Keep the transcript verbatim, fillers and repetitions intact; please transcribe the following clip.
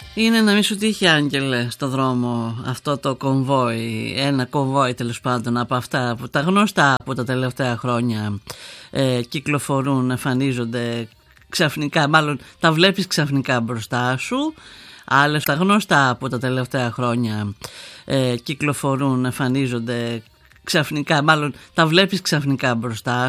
Είναι να μην σου τύχει, Άγγελε, στο δρόμο αυτό το κομβόι, ένα κομβόι τέλος πάντων από αυτά που τα γνωστά που τα τελευταία χρόνια ε, κυκλοφορούν, εμφανίζονται ξαφνικά, μάλλον τα βλέπεις ξαφνικά μπροστά σου. Άλλες τα γνωστά που τα τελευταία χρόνια ε, κυκλοφορούν, εμφανίζονται ξαφνικά, μάλλον τα βλέπεις ξαφνικά μπροστά